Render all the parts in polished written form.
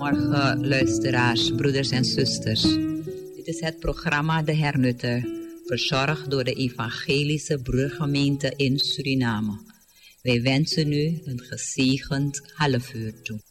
Goedemorgen luisteraars, broeders en zusters. Dit is het programma De Hernutter, verzorgd door de Evangelische Broedergemeente in Suriname. Wij wensen u een gezegend halfuur toe.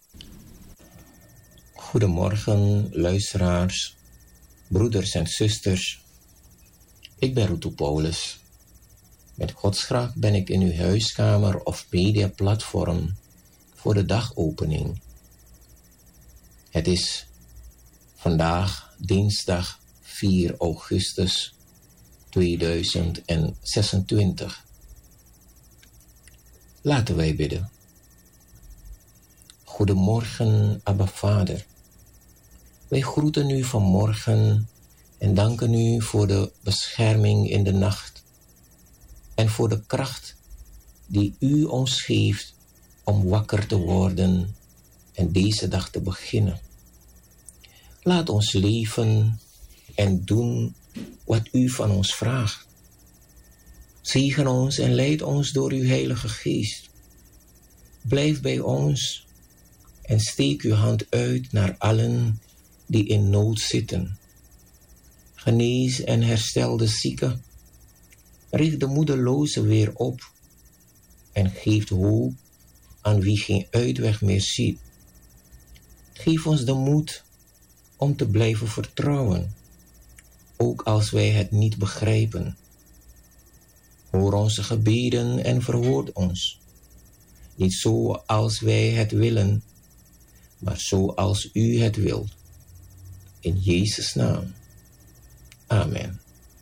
Goedemorgen luisteraars, broeders en zusters. Ik ben Rutu Paulus. Met Gods graag ben ik in uw huiskamer of mediaplatform voor de dagopening. Het is vandaag dinsdag 4 augustus 2026. Laten wij bidden. Goedemorgen, Abba Vader. Wij groeten u vanmorgen en danken u voor de bescherming in de nacht en voor de kracht die u ons geeft om wakker te worden en deze dag te beginnen. Laat ons leven en doen wat u van ons vraagt. Zegen ons en leid ons door uw Heilige Geest. Blijf bij ons en steek uw hand uit naar allen die in nood zitten. Genees en herstel de zieken. Richt de moedelozen weer op en geef hoop aan wie geen uitweg meer ziet. Geef ons de moed om te blijven vertrouwen, ook als wij het niet begrijpen. Hoor onze gebeden en verhoor ons. Niet zo als wij het willen, maar zo als u het wilt. In Jezus' naam. Amen.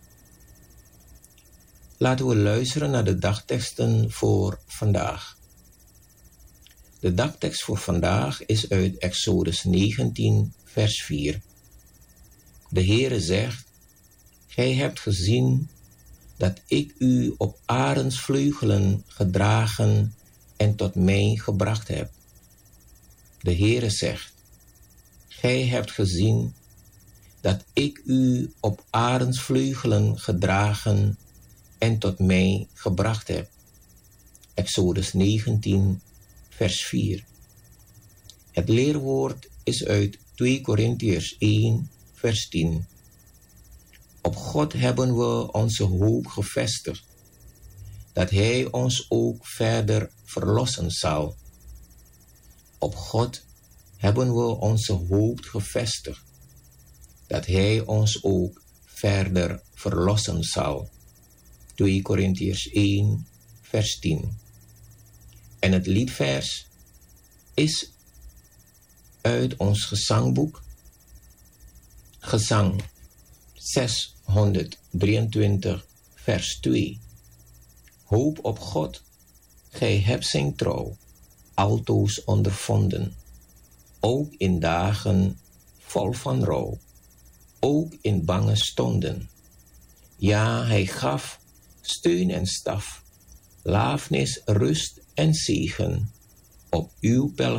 Laten we luisteren naar de dagteksten voor vandaag. De dagtekst voor vandaag is uit Exodus 19, vers 4. De Heere zegt: Gij hebt gezien dat ik u op arendsvleugelen gedragen en tot mij gebracht heb. De Heere zegt: Gij hebt gezien dat ik u op arendsvleugelen gedragen en tot mij gebracht heb. Exodus 19, vers 4. Het leerwoord is uit 2 Korintiërs 1, vers 10. Op God hebben we onze hoop gevestigd, dat Hij ons ook verder verlossen zal. Op God hebben we onze hoop gevestigd, dat Hij ons ook verder verlossen zal. 2 Korintiërs 1, vers 10. En het liedvers is uit ons gezangboek, Gezang 623, vers 2. Hoop op God, gij hebt zijn trouw altoos ondervonden, ook in dagen vol van rouw, ook in bange stonden. Ja, hij gaf steun en staf, lafenis, rust en zegen op uw